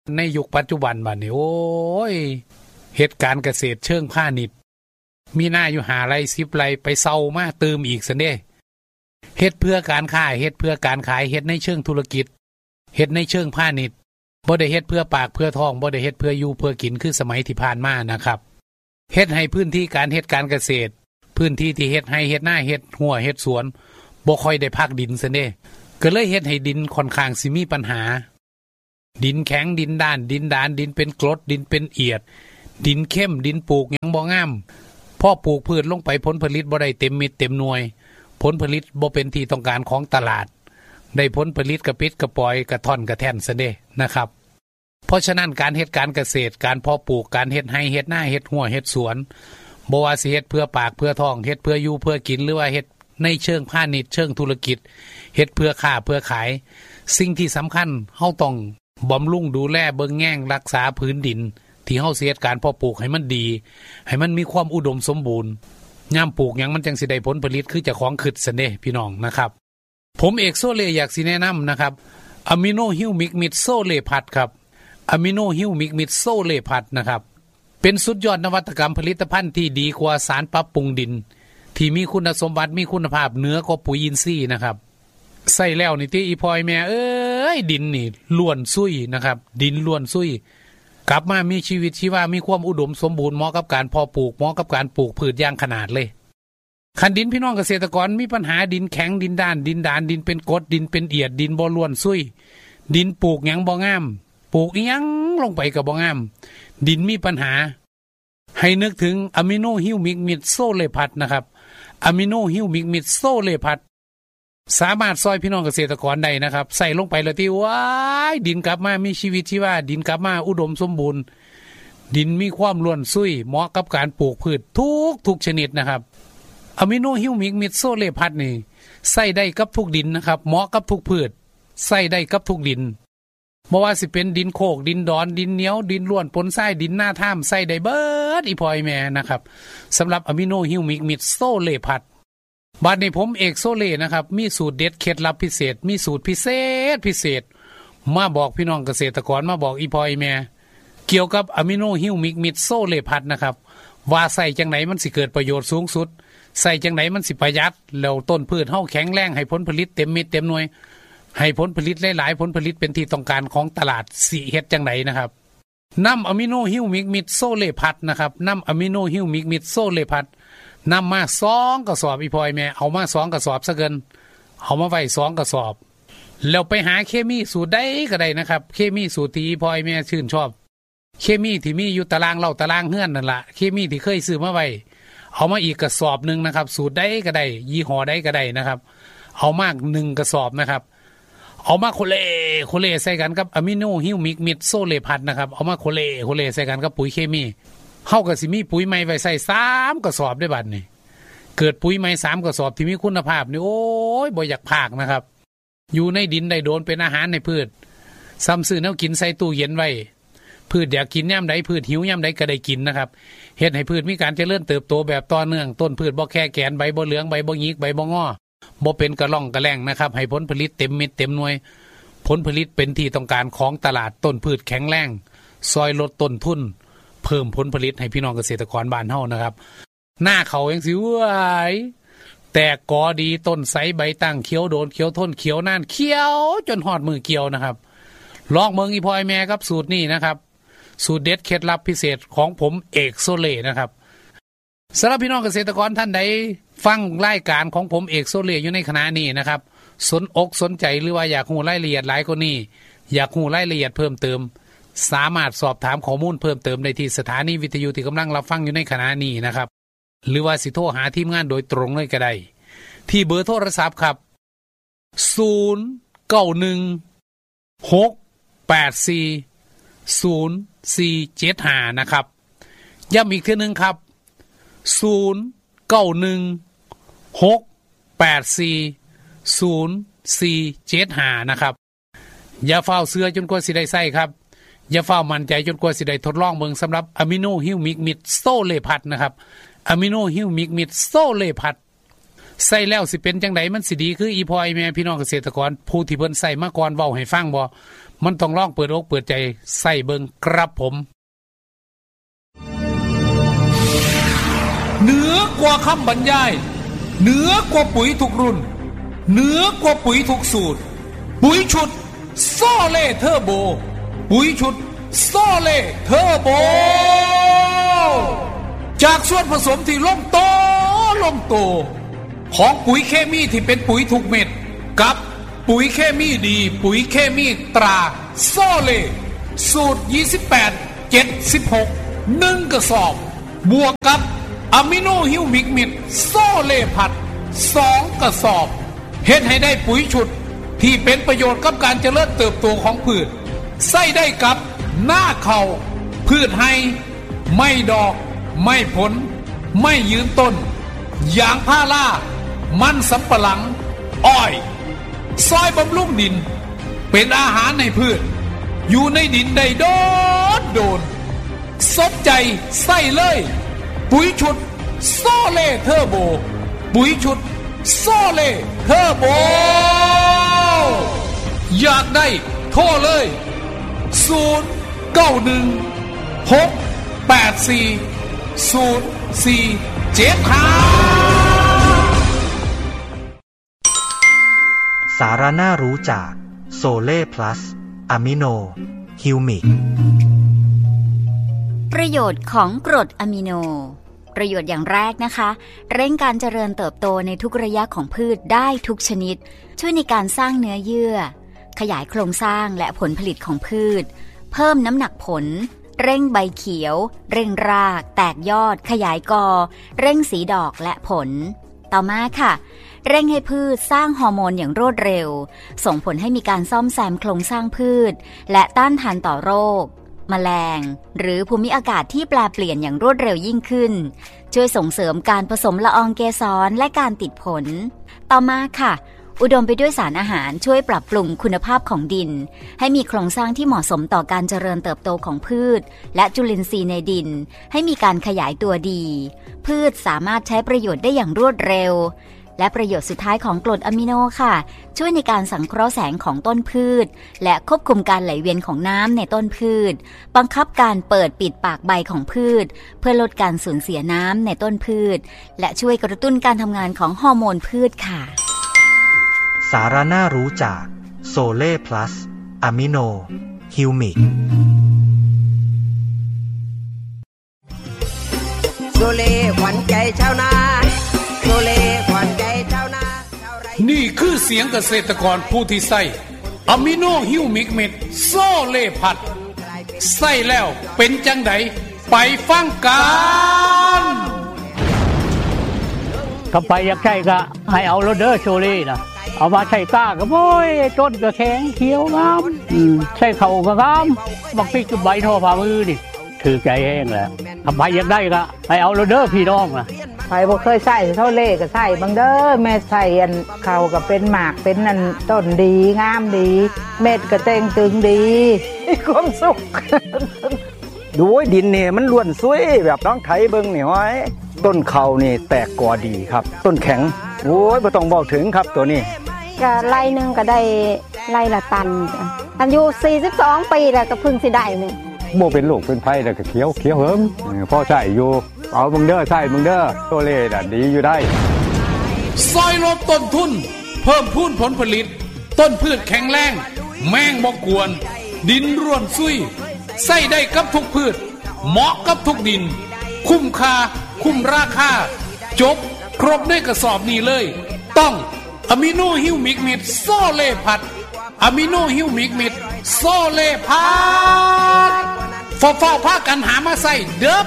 ในยุคปัจจุบันบัดนี้โอ้ยเหตุการณ์เกษตรเชิงพาณิชย์มีหน้าอยู่5 ไร่10 ไร่ไปเซามาเติมอีกซั่นเด้เฮ็ดเพื่อการค้าเฮ็ดเพื่อการขายเฮ็ดในเชิงธุรกิจเฮ็ดในเชิงพาณิชย์บ่ได้เฮ็ดเพื่อปากเพื่อท้องบ่ได้เฮ็ดเพื่ออยู่เพื่อกินคือสมัยที่ผ่านมานะครับเฮ็ดให้พื้นที่การเฮ็ดการเกษตรพื้นที่ที่เฮ็ดให้เฮ็ดหน้าเฮ็ดหัวเฮ็ดสวนบ่ค่อยได้พักดินซั่นเด้ก็เลยเฮ็ดให้ดินค่อนข้างสิมีปัญหาดินแข็งดินด้านดินดานดินเป็นกรดดินเป็นเอียดดินเข้มดินปลูกยังบ่งามพอปลูกพืชลงไปผลผลิตบ่ได้เต็มเม็ดเต็มหน่วยผลผลิตบ่เป็นที่ต้องการของตลาดได้ผลผลิตกระปิดกระปอยกระท่อนกระแท่นซะเด้นะครับเพราะฉะนั้นการเฮ็ดการเกษตรการเพาะปลูกการเฮ็ดไร่เฮ็ดนาเฮ็ดหัวเฮ็ดสวนบ่ว่าสิเฮ็ดเพื่อปากเพื่อท้องเฮ็ดเพื่ออยู่เพื่อกินหรือว่าเฮ็ดในเชิงพาณิชย์เชิงธุรกิจเฮ็ดเพื่อค้าเพื่อขายสิ่งที่สำคัญเฮาต้องบำรุงดูแลเบิ่งแง่งรักษาพื้นดินที่เฮาสิเฮ็ดการเพาะปลูกให้มันดีให้มันมีความอุดมสมบูรณ์ยามปลูกหยังมันจังสิได้ผลผลิตคือเจ้าของคิดซั่นเด้พี่น้องนะครับผมเอกโซเลอยากสิแนะนำนะครับอะมิโนฮิวมิกมิดโซเลพัดครับอะมิโนฮิวมิกมิดโซเลพัดนะครับเป็นสุดยอดนวัตกรรมผลิตภัณฑ์ที่ดีกว่าสารปรับปรุงดินที่มีคุณสมบัติมีคุณภาพเหนือกว่าปุ๋ยอินทรีย์นะครับใส่แล้วนี่ที่อีพอยแม่เอ้ยดินนี่ล้วนซุยนะครับดินล้วนซุยกลับมามีชีวิตชีวามีความอุดมสมบูรณ์เหมาะกับการเพาะปลูกเหมาะกับการปลูกพืชอย่างขนาดเลยคันดินพี่น้องเกษตรกรมีปัญหาดินแข็งดินด้านดินดานดินเป็นกรดดินเป็นเอียดดินบ่ล้วนซุยดินปลูกหยังบ่งามปลูกอีหยังลงไปก็บ่งามดินมีปัญหาให้นึกถึงอะมิโนฮิวมิกมิดโซเลพัดนะครับอะมิโนฮิวมิกมิดโซเลพัดสามารถซอยพี่น้องเกษตรกรได้นะครับใส่ลงไปแล้วที่ว้ายดินกลับมามีชีวิตชีวาดินกลับมาอุดมสมบูรณ์ดินมีความล้วนซุยเหมาะกับการปลูกพืชทุกชนิดนะครับอะมิโนฮิวมิกมิดโซเลพัดนี่ใส่ได้กับทุกดินนะครับเหมาะกับทุกพืชใส่ได้กับทุกดินบ่ว่าสิเป็นดินโคกดินดอนดินเหนียวดินล้วนปนทรายดินหน้าถ้ำใส่ได้เบิดอีพอยแม่นะครับสำหรับอะมิโนฮิวมิกมิดโซเลพัดบัดนี้ผมเอกโซเลนะครับมีสูตรเด็ดเคล็ดลับพิเศษมีสูตรพิเศษมาบอกพี่น้องเกษตรกรมาบอกอีพอยแม่เกี่ยวกับอะมิโนฮิวมิกมิดโซเลพัดนะครับว่าใส่จังไหนมันสิเกิดประโยชน์สูงสุดใส่จังไหนมันสิประหยัดแล้วต้นพืชเฮาแข็งแรงให้ผลผลิตเต็มเม็ดเต็มหน่วยให้ผลผลิตหลายๆผลผลิตเป็นที่ต้องการของตลาดสิเฮ็ดจังไหนนะครับนำอะมิโนฮิวมิกมิดโซเลพัดนะครับนำอะมิโนฮิวมิกมิดโซเลพัดนำมา2 กระสอบอีพอยแม่เอามา2 กระสอบซะเกินเอามาไว้2 กระสอบแล้วไปหาเคมีสูตรใดก็ได้นะครับเคมีสูตรที่อีพอยแม่ชื่นชอบเคมีที่มีอยู่ตารางเล่าตารางเฮือนนั่นล่ะเคมีที่เคยซื้อมาไว้เอามาอีกกระสอบนึงนะครับสูตรใดก็ได้ยี่ห้อใดก็ได้นะครับเอามาก1 กระสอบนะครับเอามาโคเลใส่กันกับอะมิโนฮิวมิกมิดโซเลพัดนะครับเอามาโคเลใส่กันกับปุ๋ยเคมีเฮาก็สิมีปุ๋ยใหม่ไว้ใส่3 กระสอบได้บัดนี้เกิดปุ๋ยใหม่3 กระสอบที่มีคุณภาพนี่โอ้ยบ่อยากพากนะครับอยู่ในดินได้โดนเป็นอาหารในพืชซ้ำซื้อแนวกินใส่ตู้เย็นไว้พืชอยากกินยามใดพืชหิวยามใดก็ได้กินนะครับเฮ็ดให้พืชมีการเจริญเติบโตแบบต่อเนื่องต้นพืชบ่แค่แกนใบบ่เหลืองใบบ่หงิกใบบ่งอบ่เป็นกระล่องกระแหลงนะครับให้ผลผลิตเต็มเม็ดเต็มหน่วยผลผลิตเป็นที่ต้องการของตลาดต้นพืชแข็งแรงซอยลดต้นทุนเพิ่มผลผลิตให้พี่น้องเกษตรกรบ้านเฮานะครับหน้าเขาจังสิว้ายแตกกอดีต้นไสใบตั้งเขียวโดนเขียวทนเขียวนานเขียวจนฮอดมือเกี่ยวนะครับลองเมืองอีพอยแม่ครับสูตรนี้นะครับสูตรเด็ดเคล็ดลับพิเศษของผมเอกโซเลนะครับสำหรับพี่น้องเกษตรกรท่านใดฟังรายการของผมเอกโซเลอยู่ในขณะนี้นะครับสนอกสนใจหรือว่าอยากรู้รายละเอียดหลายกว่านี้อยากรู้รายละเอียดเพิ่มเติมสามารถสอบถามข้อมูลเพิ่มเติมได้ที่สถานีวิทยุที่กำลังรับฟังอยู่ในขณะนี้นะครับหรือว่าสิโทรหาทีมงานโดยตรงเลยก็ได้ที่เบอร์โทรศัพท์ครับ0916840475นะครับย้ำอีกทีนึงครับ0916840475นะครับอย่าเฝ้าเสื้อจนกว่าสิได้ใส่ครับอย่าเฝ้ามั่นใจจนกว่าสิได้ทดลองเบิ่งสำหรับอะมิโนฮิวมิกมิดโซเลพัดนะครับอะมิโนฮิวมิกมิดโซเลพัดใส่แล้วสิเป็นจังไดมันสิดีคืออีพอยแม่พี่น้องเกษตรกรผู้ที่เพิ่นใส่มาก่อนเว้าให้ฟังบ่มันต้องลองเปิดอกเปิดใจใส่เบิ่งครับผมเหนือกว่าคำบรรยายเหนือกว่าปุ๋ยทุกรุ่นเหนือกว่าปุ๋ยทุกสูตรปุ๋ยชุดโซเล่เทอร์โบปุ๋ยชุดโซเล่เทอร์โบจากส่วนผสมที่ลงโตของปุ๋ยเคมีที่เป็นปุ๋ยทุกเม็ดกับปุ๋ยเคมีดีปุ๋ยเคมีตราโซเล่สูตร28 76 1กระสอบบวกกับอะมิโนฮิวมิกมิดโซเล่ผัด2กระสอบเฮ็ดให้ได้ปุ๋ยชุดที่เป็นประโยชน์กับการเจริญเติบโตของพืชใส่ได้กับหน้าเข่าพืชให้ไม่ดอกไม่ผลไม่ยืนต้นยางพารามันสำปะหลังอ้อยซอยบำรุงดินเป็นอาหารในพืชอยู่ในดินได้โดนสนใจใส่เลยปุ๋ยชุดโซเล่เทอร์โบปุ๋ยชุดโซเล่เทอร์โบอยากได้โทรเลยสาระน่ารู้จากโซเล่พลัสอะมิโนฮิวมิกประโยชน์ของกรดอะมิโนประโยชน์อย่างแรกนะคะเร่งการเจริญเติบโตในทุกระยะของพืชได้ทุกชนิดช่วยในการสร้างเนื้อเยื่อขยายโครงสร้างและผลผลิตของพืชเพิ่มน้ำหนักผลเร่งใบเขียวเร่งรากแตกยอดขยายกอเร่งสีดอกและผลต่อมาค่ะเร่งให้พืชสร้างฮอร์โมนอย่างรวดเร็วส่งผลให้มีการซ่อมแซมโครงสร้างพืชและต้านทานต่อโรคแมลงหรือภูมิอากาศที่แปรเปลี่ยนอย่างรวดเร็วยิ่งขึ้นช่วยส่งเสริมการผสมละอองเกสรและการติดผลต่อมาค่ะอุดมไปด้วยสารอาหารช่วยปรับปรุงคุณภาพของดินให้มีโครงสร้างที่เหมาะสมต่อการเจริญเติบโตของพืชและจุลินทรีย์ในดินให้มีการขยายตัวดีพืชสามารถใช้ประโยชน์ได้อย่างรวดเร็วและประโยชน์สุดท้ายของกรดอะมิโนค่ะช่วยในการสังเคราะห์แสงของต้นพืชและควบคุมการไหลเวียนของน้ำในต้นพืชบังคับการเปิดปิดปากใบของพืชเพื่อลดการสูญเสียน้ำในต้นพืชและช่วยกระตุ้นการทำงานของฮอร์โมนพืชค่ะสาระน่ารู้จากโซเล่พลัสอะมิโนฮิวมิกโซเล่ขวัญใจชาวนาโซเล่ขวัญใจชาวนานี่คือเสียงเกษตรกรผู้ที่ใส่อะมิโนฮิวมิกเม็ดโซเล่ผัดใส่แล้วเป็นจังไดไปฟังกันก็ไปอยากใช้ก็ให้เอาโรเดอร์โชเล่นะเอามาใช้ก้าก็โอ้ยต้นก็แข็งเขียวงามใช้เข่าก็งามบักพริกกับใบทอฝ่ามือนี่ถือใจแห้งแล้วทำไมอยากได้ก็ให้เอาโรเดอร์พี่น้องนะใครบ่เคยใส่เท่าเล่ก็ใส่บางเด้อแม่ใส่อันเขาก็เป็นหมากเป็นอันต้นดีงามดีเม็ดก็เต่งตึงดีความสุขดูดินเนี่ยมันล้วนสวยแบบน้องไถเบิ่งนี่ห้อยต้นเขานี่แตกกอดีครับต้นแข็งโอ้ยบ่ต้องบอกถึงครับตัวนี้ก็ไร่นึงก็ได้ไร่ละตันอายุ42ปีแล้วก็เพิ่งสิได้นึงบ่เป็นลูกเป็นไผแล้วก็เขียวเหิมพอใช้อยู่เอามึงเด้อใช้มึงเด้อตัวเล่น่ะดีอยู่ได้ซอยลดต้นทุนเพิ่มพูนผลผลิตต้นพืชแข็งแรงแมงบ่กวนดินร่วนซุยใส่ได้กับทุกพืชเหมาะกับทุกดินคุ้มค่าคุ้มราคาจบครบในกระสอบนี้เลยต้องอะมิโนฮิวมิกเม็ดโซเล่ผัดอะมิโนฮิวมิกเม็ดโซเล่ผัดฟ้าพากันหามาใส่เด้อ